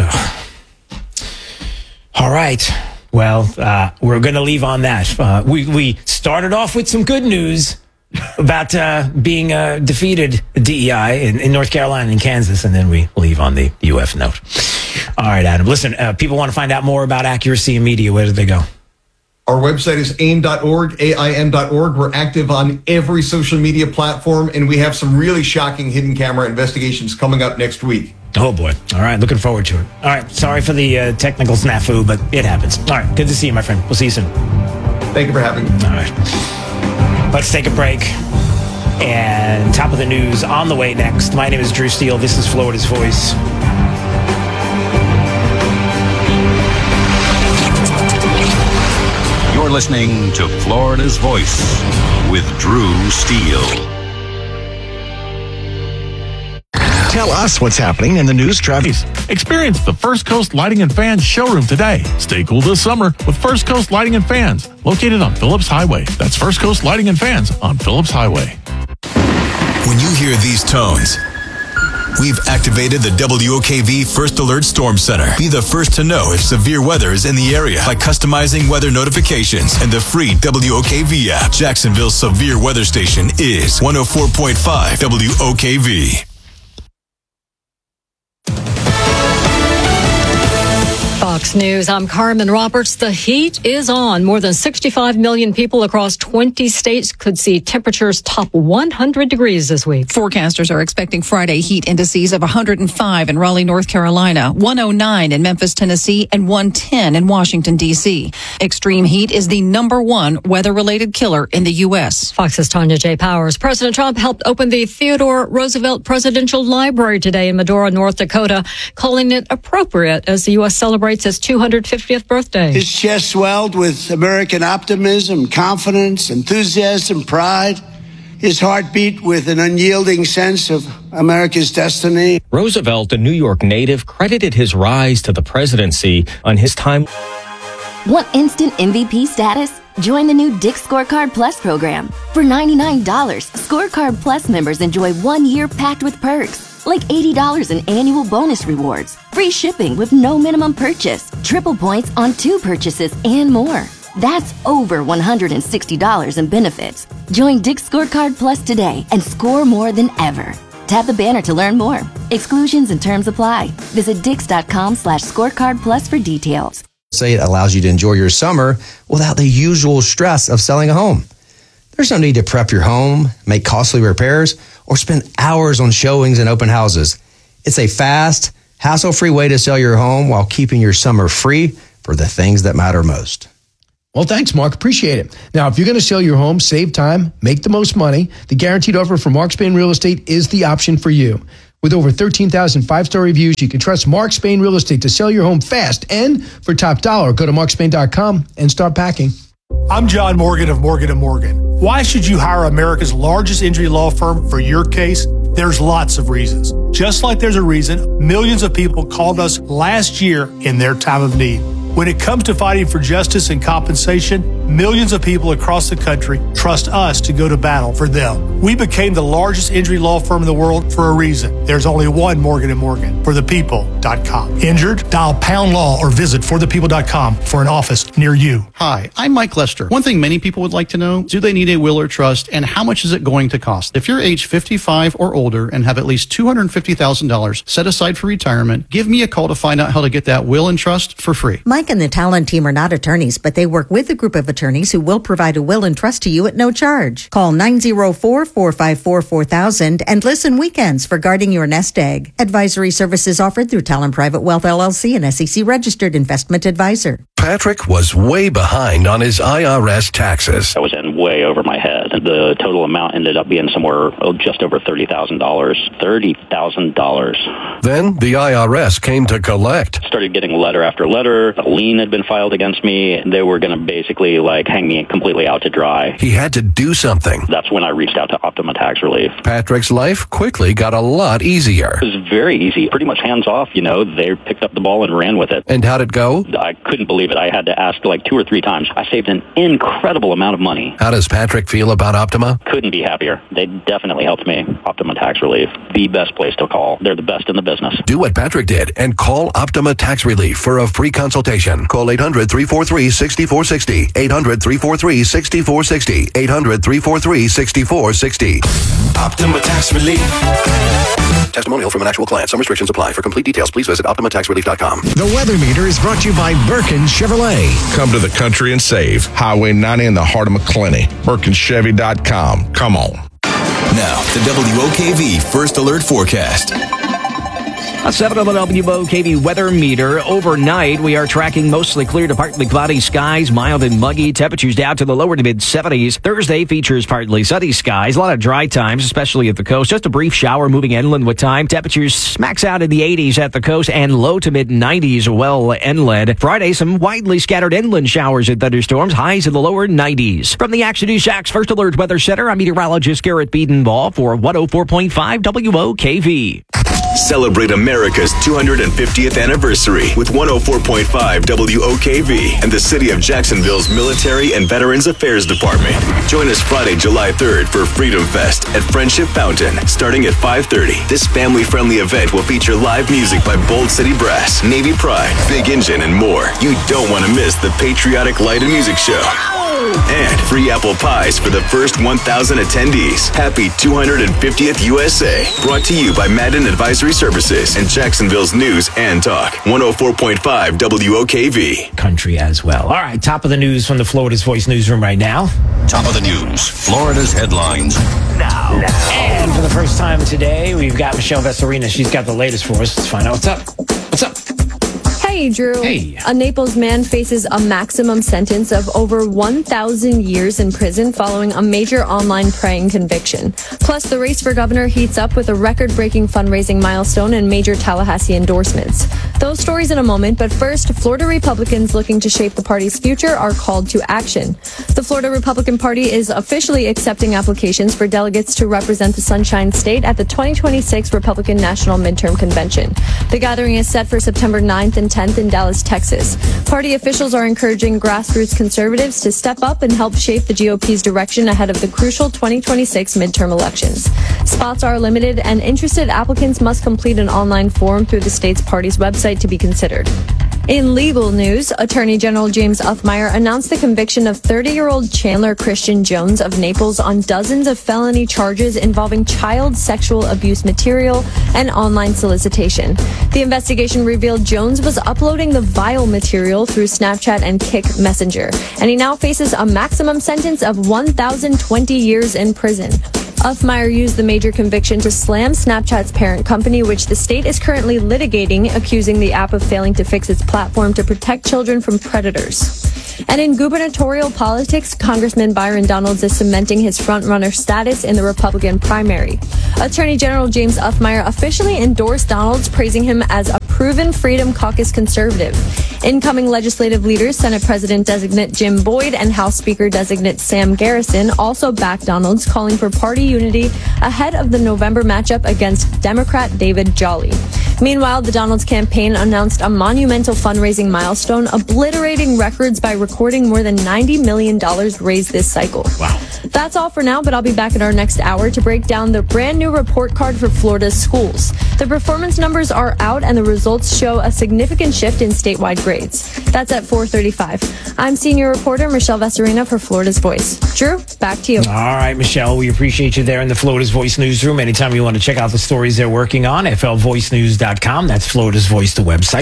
All right. Well, we're going to leave on that. We started off with some good news about being defeated DEI in North Carolina and Kansas, and then we leave on the UF note. All right, Adam. Listen, people want to find out more about accuracy in media. Where do they go? Our website is aim.org, AIM.org. We're active on every social media platform, and we have some really shocking hidden camera investigations coming up next week. Oh, boy. All right. Looking forward to it. All right. Sorry for the technical snafu, but it happens. All right. Good to see you, my friend. We'll see you soon. Thank you for having me. All right. Let's take a break. And top of the news on the way next. My name is Drew Steele. This is Florida's Voice. You're listening to Florida's Voice with Drew Steele. Tell us what's happening in the news, Travis. Experience the First Coast Lighting and Fans showroom today. Stay cool this summer with First Coast Lighting and Fans, located on Phillips Highway. That's First Coast Lighting and Fans on Phillips Highway. When you hear these tones, we've activated the WOKV First Alert Storm Center. Be the first to know if severe weather is in the area by customizing weather notifications and the free WOKV app. Jacksonville's severe weather station is 104.5 WOKV. Fox News, I'm Carmen Roberts. The heat is on. More than 65 million people across 20 states could see temperatures top 100 degrees this week. Forecasters are expecting Friday heat indices of 105 in Raleigh, North Carolina, 109 in Memphis, Tennessee, and 110 in Washington, D.C. Extreme heat is the #1 weather-related killer in the U.S. Fox's Tanya J. Powers. President Trump helped open the Theodore Roosevelt Presidential Library today in Medora, North Dakota, calling it appropriate as the U.S. celebrates its 250th birthday. His chest swelled with American optimism, confidence, enthusiasm, pride. His heart beat with an unyielding sense of America's destiny. Roosevelt, a New York native, credited his rise to the presidency on his time. Want instant MVP status? Join the new Dick's Scorecard Plus program. For $99, Scorecard Plus members enjoy 1 year packed with perks, Like $80 in annual bonus rewards, free shipping with no minimum purchase, triple points on 2 purchases, and more. That's over $160 in benefits. Join Dick's Scorecard Plus today and score more than ever. Tap the banner to learn more. Exclusions and terms apply. Visit Dix.com/scorecard plus for details. Say it allows you to enjoy your summer without the usual stress of selling a home. There's no need to prep your home, make costly repairs, or spend hours on showings and open houses. It's a fast, hassle-free way to sell your home while keeping your summer free for the things that matter most. Well, thanks, Mark. Appreciate it. Now, if you're going to sell your home, save time, make the most money, the guaranteed offer from Mark Spain Real Estate is the option for you. With over 13,000 five-star reviews, you can trust Mark Spain Real Estate to sell your home fast. And for top dollar, go to markspain.com and start packing. I'm John Morgan of Morgan & Morgan. Why should you hire America's largest injury law firm for your case? There's lots of reasons. Just like there's a reason millions of people called us last year in their time of need. When it comes to fighting for justice and compensation, millions of people across the country trust us to go to battle for them. We became the largest injury law firm in the world for a reason. There's only one Morgan & Morgan, forthepeople.com. Injured? Dial #law or visit forthepeople.com for an office near you. Hi, I'm Mike Lester. One thing many people would like to know, do they need a will or trust, and how much is it going to cost? If you're age 55 or older and have at least $250,000 set aside for retirement, give me a call to find out how to get that will and trust for free. Mike and the Talon team are not attorneys, but they work with a group of attorneys who will provide a will and trust to you at no charge. Call 904-454-4000 and listen weekends for guarding your nest egg. Advisory services offered through Talon Private Wealth LLC, an SEC registered investment advisor. Patrick was way behind on his IRS taxes. I was in way over my head. The total amount ended up being somewhere just over $30,000. $30,000. Then the IRS came to collect. Started getting letter after letter. A lien had been filed against me. They were going to basically hang me completely out to dry. He had to do something. That's when I reached out to Optima Tax Relief. Patrick's life quickly got a lot easier. It was very easy. Pretty much hands off, They picked up the ball and ran with it. And how'd it go? I couldn't believe it. I had to ask 2 or 3 times. I saved an incredible amount of money. How does Patrick feel about Optima? Couldn't be happier. They definitely helped me. Optima Tax Relief, the best place to call. They're the best in the business. Do what Patrick did and call Optima Tax Relief for a free consultation. Call 800-343-6460. 800-343-6460. 800-343-6460. Optima Tax Relief. Testimonial from an actual client. Some restrictions apply. For complete details, please visit OptimaTaxRelief.com. The Weather Meter is brought to you by Birkin Chevrolet. Come to the country and save. Highway 90 in the heart of McClenny. BirkinChevy.com. Come on. Now, the WOKV First Alert Forecast. A 7 on the WOKV weather meter. Overnight, we are tracking mostly clear to partly cloudy skies, mild and muggy. Temperatures down to the lower to mid-70s. Thursday features partly sunny skies, a lot of dry times, especially at the coast. Just a brief shower moving inland with time. Temperatures max out in the 80s at the coast and low to mid-90s well inland. Friday, some widely scattered inland showers and thunderstorms, highs in the lower 90s. From the Action News Shack's First Alert Weather Center, I'm meteorologist Garrett Biedenbaugh for 104.5 WOKV. Celebrate America's 250th anniversary with 104.5 WOKV and the City of Jacksonville's Military and Veterans Affairs Department. Join us Friday, July 3rd for Freedom Fest at Friendship Fountain, starting at 5:30. This family-friendly event will feature live music by Bold City Brass, Navy Pride, Big Engine, and more. You don't want to miss the Patriotic Light and Music Show. And free apple pies for the first 1,000 attendees. Happy 250th USA. Brought to you by Madden Advisory Services and Jacksonville's News and Talk. 104.5 WOKV. Country as well. All right, top of the news from the Florida's Voice newsroom right now. Top of the news, Florida's headlines now. And for the first time today, we've got Michelle Vesarina. She's got the latest for us. Let's find out what's up. What's up? Hey, Drew. Hey. A Naples man faces a maximum sentence of over 1,000 years in prison following a major online praying conviction. Plus, the race for governor heats up with a record-breaking fundraising milestone and major Tallahassee endorsements. Those stories in a moment, but first, Florida Republicans looking to shape the party's future are called to action. The Florida Republican Party is officially accepting applications for delegates to represent the Sunshine State at the 2026 Republican National Midterm Convention. The gathering is set for September 9th and 10th 10th in Dallas, Texas. Party officials are encouraging grassroots conservatives to step up and help shape the GOP's direction ahead of the crucial 2026 midterm elections. Spots are limited, and interested applicants must complete an online form through the state's party's website to be considered. In legal news, Attorney General James Uthmeier announced the conviction of 30-year-old Chandler Christian Jones of Naples on dozens of felony charges involving child sexual abuse material and online solicitation. The investigation revealed Jones was uploading the vile material through Snapchat and Kik Messenger, and he now faces a maximum sentence of 1,020 years in prison. Uthmeier used the major conviction to slam Snapchat's parent company, which the state is currently litigating, accusing the app of failing to fix its platform to protect children from predators. And in gubernatorial politics, Congressman Byron Donalds is cementing his frontrunner status in the Republican primary. Attorney General James Uthmeier officially endorsed Donalds, praising him as a proven Freedom Caucus conservative. Incoming legislative leaders, Senate President-designate Jim Boyd and House Speaker-designate Sam Garrison, also backed Donalds, calling for party unity ahead of the November matchup against Democrat David Jolly. Meanwhile, the Donalds campaign announced a monumental fundraising milestone, obliterating records by recording more than $90 million raised this cycle. Wow. That's all for now, but I'll be back in our next hour to break down the brand new report card for Florida's schools. The performance numbers are out, and the results show a significant shift in statewide grades. That's at 4:35. I'm senior reporter Michelle Vesserina for Florida's Voice. Drew, back to you. All right, Michelle, we appreciate you there in the Florida's Voice newsroom. Anytime you want to check out the stories they're working on, flvoicenews.com. That's Florida's Voice, the website.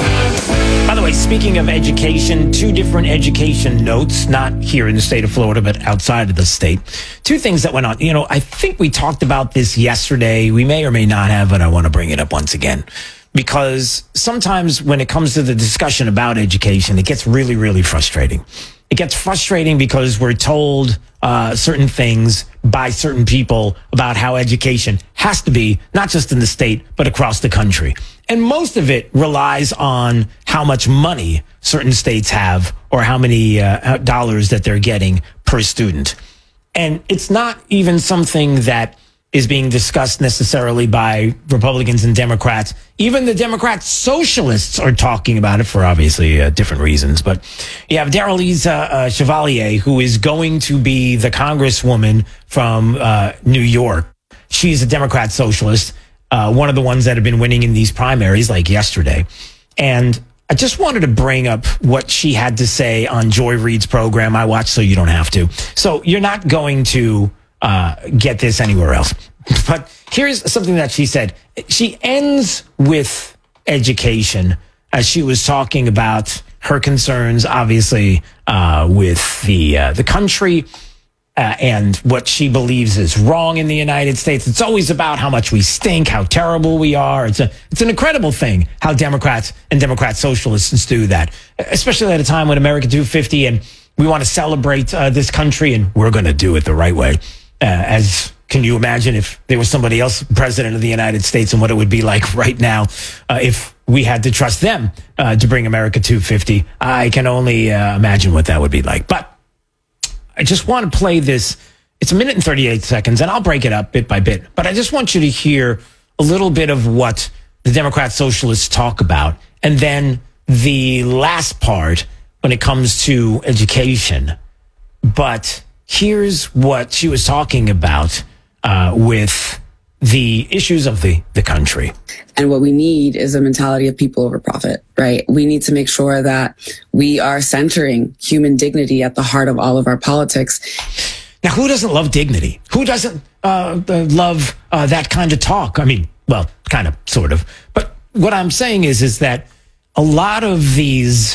By the way, speaking of education, two different education notes, not here in the state of Florida, but outside of the state. Two things that went on. You know, I think we talked about this yesterday. We may or may not have, but I want to bring it up once again. Because sometimes when it comes to the discussion about education, it gets really, really frustrating. It gets frustrating because we're told certain things by certain people about how education has to be, not just in the state, but across the country. And most of it relies on how much money certain states have or how many dollars that they're getting per student. And it's not even something that is being discussed necessarily by Republicans and Democrats. Even the Democrat socialists are talking about it for obviously different reasons. But you have Darylise Chevalier, who is going to be the congresswoman from New York. She's a Democrat socialist, one of the ones that have been winning in these primaries like yesterday. And I just wanted to bring up what she had to say on Joy Reid's program. I watched So You Don't Have To. So you're not going to get this anywhere else. But here's something that she said. She ends with education as she was talking about her concerns, obviously, with the country and what she believes is wrong in the United States. It's always about how much we stink, how terrible we are. It's an incredible thing how Democrats and Democrat socialists do that, especially at a time when America 250 and we want to celebrate this country, and we're going to do it the right way. Can you imagine if there was somebody else president of the United States and what it would be like right now if we had to trust them to bring America 250? I can only imagine what that would be like. But I just want to play this. It's 1 minute and 38 seconds, and I'll break it up bit by bit. But I just want you to hear a little bit of what the Democrat socialists talk about. And then the last part when it comes to education. But here's what she was talking about with the issues of the country. And what we need is a mentality of people over profit, right? We need to make sure that we are centering human dignity at the heart of all of our politics. Now, who doesn't love dignity? Who doesn't love that kind of talk? I mean, well, kind of, sort of. But what I'm saying is that a lot of these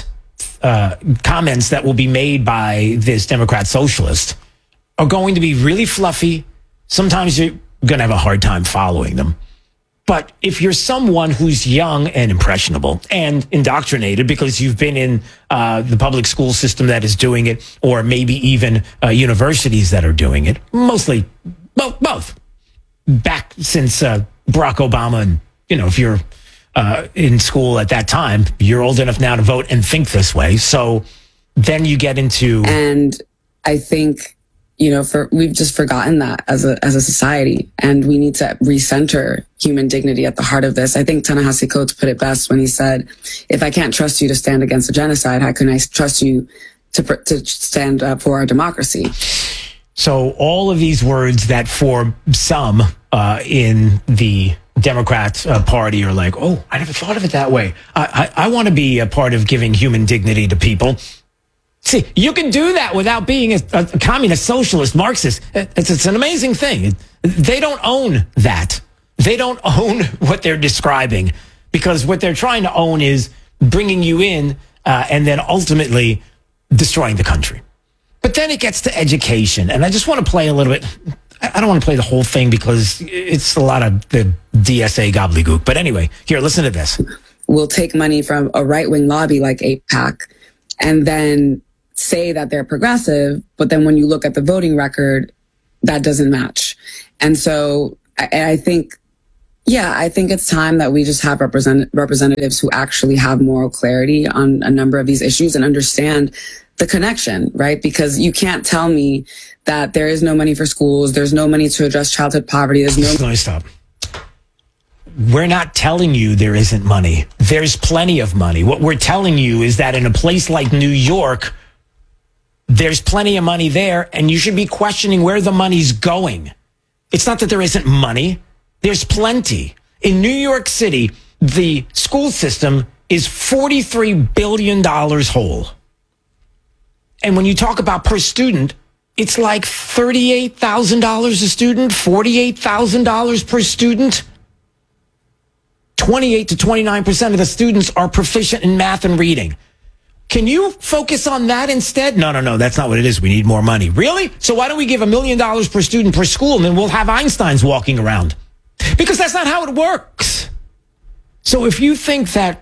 comments that will be made by this Democrat socialist are going to be really fluffy. Sometimes you're going to have a hard time following them. But if you're someone who's young and impressionable and indoctrinated because you've been in the public school system that is doing it, or maybe even universities that are doing it, mostly, well, both. Back since Barack Obama, and, if you're in school at that time, you're old enough now to vote and think this way. So then you get into... And I think we've just forgotten that as a society, and we need to recenter human dignity at the heart of this. I think Ta-Nehisi Coates put it best when he said, if I can't trust you to stand against a genocide, how can I trust you to stand up for our democracy? So all of these words that for some in the Democrat Party are like, oh, I never thought of it that way. I want to be a part of giving human dignity to people. See, you can do that without being a communist, socialist, Marxist. It's an amazing thing. They don't own that. They don't own what they're describing, because what they're trying to own is bringing you in and then ultimately destroying the country. But then it gets to education. And I just want to play a little bit. I don't want to play the whole thing because it's a lot of the DSA gobbledygook. But anyway, here, listen to this. We'll take money from a right-wing lobby like AIPAC and then say that they're progressive, but then when you look at the voting record, that doesn't match. And so I think it's time that we just have representatives who actually have moral clarity on a number of these issues and understand the connection, right? Because you can't tell me that there is no money for schools, there's no money to address childhood poverty, there's no... Let me stop. We're not telling you there isn't money. There's plenty of money. What we're telling you is that in a place like New York, there's plenty of money there, and you should be questioning where the money's going. It's not that there isn't money. There's plenty. In New York City, the school system is $43 billion whole. And when you talk about per student, it's like $38,000 a student, $48,000 per student. 28 to 29% of the students are proficient in math and reading. Can you focus on that instead? No, that's not what it is. We need more money. Really? So why don't we give $1 million per student per school, and then we'll have Einsteins walking around? Because that's not how it works. So if you think that,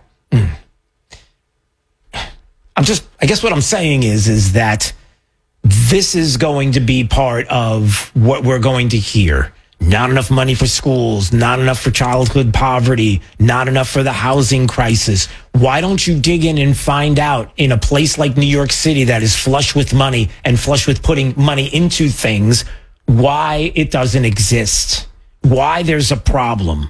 I guess what I'm saying is that this is going to be part of what we're going to hear. Not enough money for schools, not enough for childhood poverty, not enough for the housing crisis. Why don't you dig in and find out, in a place like New York City that is flush with money and flush with putting money into things, why it doesn't exist? Why there's a problem?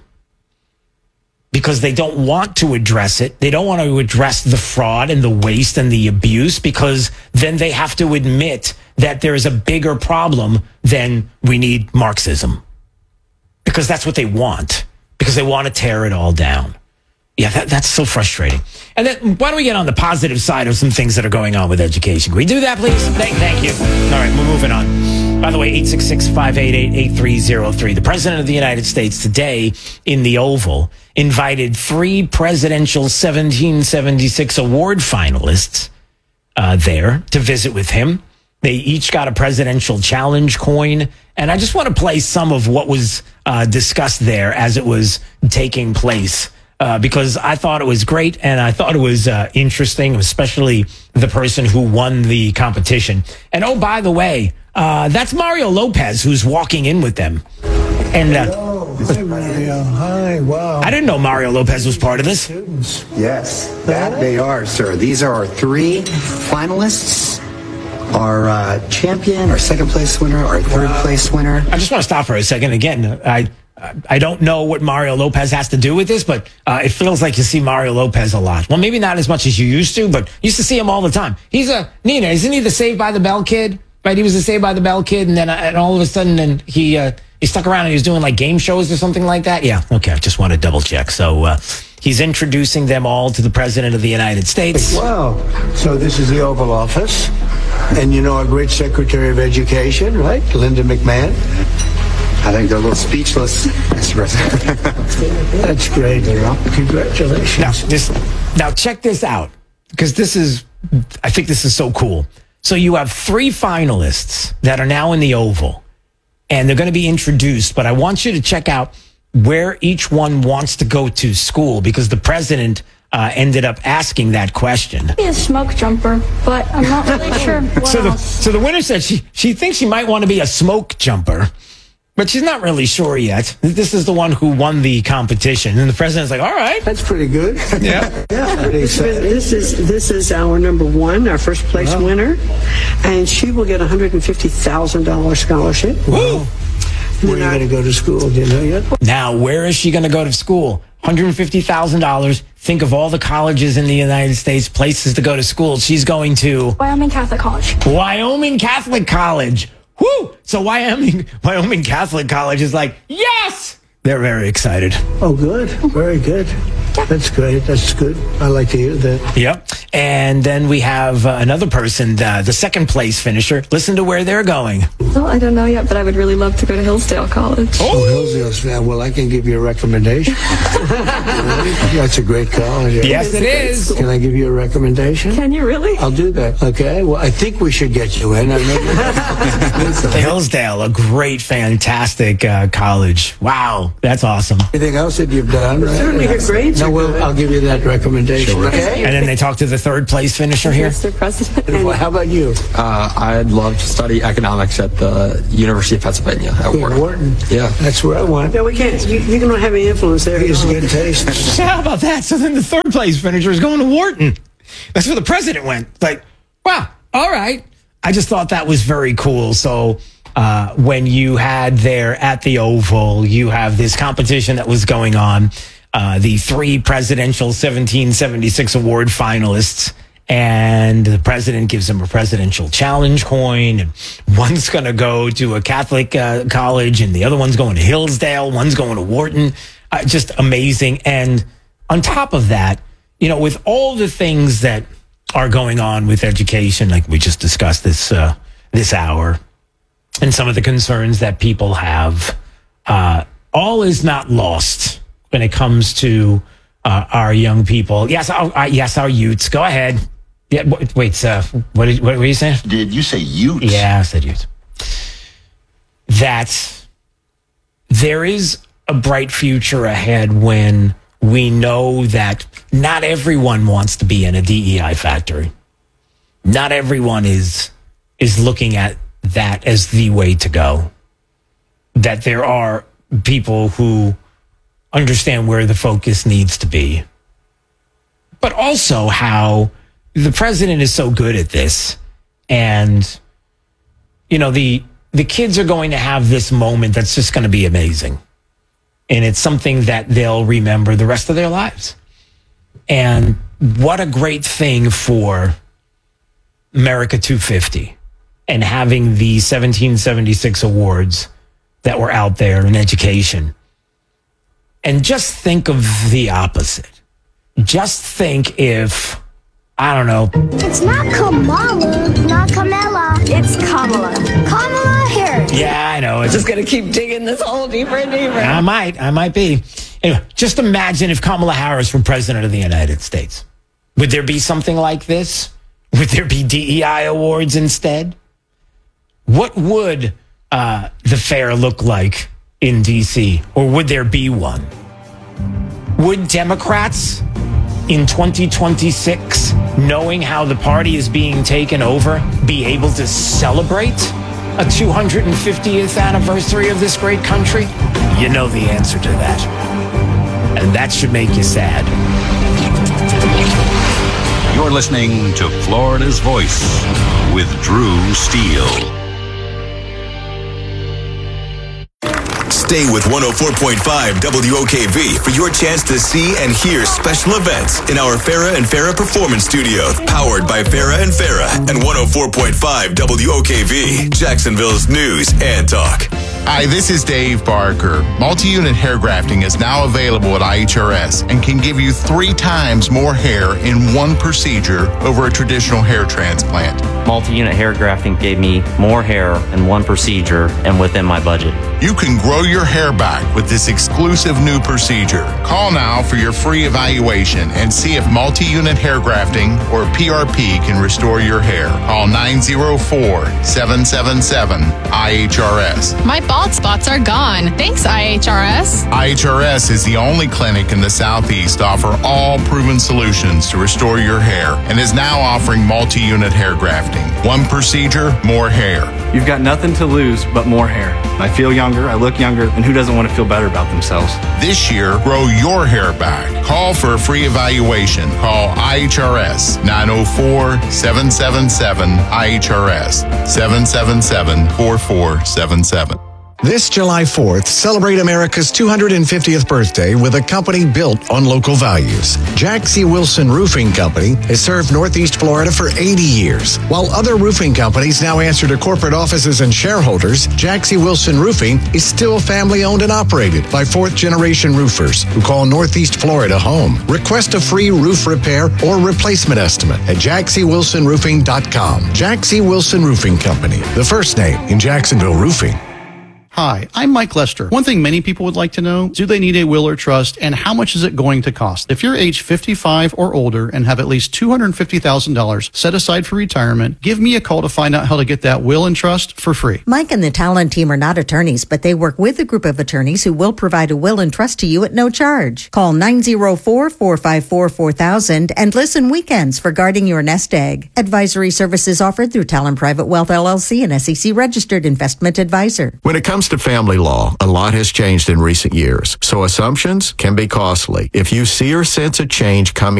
Because they don't want to address it. They don't want to address the fraud and the waste and the abuse, because then they have to admit that there is a bigger problem than we need Marxism. Because that's what they want. Because they want to tear it all down. Yeah, that's so frustrating. And then why don't we get on the positive side of some things that are going on with education? Can we do that, please? Thank you. All right, we're moving on. By the way, 866-588-8303. The President of the United States today in the Oval invited 3 presidential 1776 award finalists there to visit with him. They each got a presidential challenge coin. And I just want to play some of what was discussed there as it was taking place, because I thought it was great and I thought it was interesting, especially the person who won the competition. And oh, by the way, that's Mario Lopez who's walking in with them. And Hi, Mario. Hi, wow. I didn't know Mario Lopez was part of this. Yes, that they are, sir. These are our 3 finalists. Our champion, our second place winner, our third place winner. I just want to stop for a second. Again, I don't know what Mario Lopez has to do with this, but it feels like you see Mario Lopez a lot. Well, maybe not as much as you used to, but you used to see him all the time. He's Nina, isn't he the Saved by the Bell kid? Right? He was the Saved by the Bell kid, and then and all of a sudden, then he stuck around and he was doing like game shows or something like that. Yeah, okay. I just want to double check. So he's introducing them all to the President of the United States. Wow. So this is the Oval Office. And you know our great Secretary of Education, right? Linda McMahon. I think they're a little speechless, Mr. President. That's great. Congratulations. Now check this out, because I think this is so cool. So you have 3 finalists that are now in the Oval, and they're going to be introduced, but I want you to check out where each one wants to go to school, because the president ended up asking that question. Be a smoke jumper, but I'm not really sure what else. So the winner said she thinks she might want to be a smoke jumper. But she's not really sure yet. This is the one who won the competition. And the president's like, all right. That's pretty good. Yeah. This is our number one, our first place winner. And she will get a $150,000 scholarship. Woo! Where are you going to go to school? Do you know yet? Now, where is she going to go to school? $150,000. Think of all the colleges in the United States, places to go to school. She's going to Wyoming Catholic College. Wyoming Catholic College. Woo! So Wyoming Catholic College is like, yes! They're very excited. Oh, good. Very good. That's great. That's good. I like to hear that. Yep. And then we have another person, the second place finisher. Listen to where they're going. Well, I don't know yet, but I would really love to go to Hillsdale College. Oh, Hillsdale. Well, I can give you a recommendation. That's a great college. Yes, it is. Can I give you a recommendation? Can you really? I'll do that. Okay. Well, I think we should get you in. Hillsdale, a great, fantastic college. Wow. That's awesome. Anything else that you've done? Right? Certainly her grades. No, well, I'll give you that recommendation. Sure. Okay. And then they talk to the third place finisher here. Mr. President. Well, how about you? I'd love to study economics at the University of Pennsylvania at Wharton. Yeah. That's where I want. No, we can't. You don't have any influence there. He has good taste. How about that? So then the third place finisher is going to Wharton. That's where the president went. Like, wow, all right. I just thought that was very cool. So when you had there at the Oval, you have this competition that was going on. The three presidential 1776 award finalists, and the president gives them a presidential challenge coin. And one's going to go to a Catholic college, and the other one's going to Hillsdale. One's going to Wharton. Just amazing. And on top of that, you know, with all the things that are going on with education, like we just discussed this hour, and some of the concerns that people have, all is not lost when it comes to our young people. Yes, our youths. Go ahead. Yeah, wait. What were you saying? Did you say youths? Yeah, I said youths. That there is a bright future ahead when we know that not everyone wants to be in a DEI factory. Not everyone is looking at that as the way to go. That there are people who understand where the focus needs to be. But also how the president is so good at this. And, you know, the kids are going to have this moment that's just going to be amazing. And it's something that they'll remember the rest of their lives. And what a great thing for America 250 and having the 1776 awards that were out there in education. And just think of the opposite. Just think if, I don't know. It's not Kamala, not Kamala. It's Kamala. Kamala Harris. Yeah, I know. It's Just gonna keep digging this hole deeper and deeper. I might be. Anyway, just imagine if Kamala Harris were president of the United States. Would there be something like this? Would there be DEI awards instead? What would the fair look like in D.C., or would there be one? Would Democrats in 2026, knowing how the party is being taken over, be able to celebrate a 250th anniversary of this great country? You know the answer to that. And that should make you sad. You're listening to Florida's Voice with Drew Steele. Stay with 104.5 WOKV for your chance to see and hear special events in our Farrah and Farrah Performance Studio, powered by Farrah and Farrah and 104.5 WOKV, Jacksonville's news and talk. Hi, this is Dave Barker. Multi-unit hair grafting is now available at IHRS and can give you 3 times more hair in one procedure over a traditional hair transplant. Multi-unit hair grafting gave me more hair in one procedure and within my budget. You can grow your hair back with this exclusive new procedure. Call now for your free evaluation and see if multi-unit hair grafting or PRP can restore your hair. Call 904-777-IHRS. My bald spots are gone. Thanks, IHRS. IHRS is the only clinic in the Southeast to offer all proven solutions to restore your hair and is now offering multi-unit hair grafting. One procedure, more hair. You've got nothing to lose but more hair. I feel younger, I look younger, and who doesn't want to feel better about themselves? This year, grow your hair back. Call for a free evaluation. Call IHRS 904-777-IHRS 777-4477. This July 4th, celebrate America's 250th birthday with a company built on local values. Jack C. Wilson Roofing Company has served Northeast Florida for 80 years. While other roofing companies now answer to corporate offices and shareholders, Jack C. Wilson Roofing is still family-owned and operated by fourth-generation roofers who call Northeast Florida home. Request a free roof repair or replacement estimate at jackcwilsonroofing.com. Jack C. Wilson Roofing Company, the first name in Jacksonville roofing. Hi, I'm Mike Lester. One thing many people would like to know, do they need a will or trust, and how much is it going to cost? If you're age 55 or older and have at least $250,000 set aside for retirement, give me a call to find out how to get that will and trust for free. Mike and the Talent team are not attorneys, but they work with a group of attorneys who will provide a will and trust to you at no charge. Call 904-454-4000 and listen weekends for guarding your nest egg. Advisory services offered through Talent Private Wealth LLC, an SEC registered investment advisor. When it comes to family law, a lot has changed in recent years, so assumptions can be costly. If you see or sense a change coming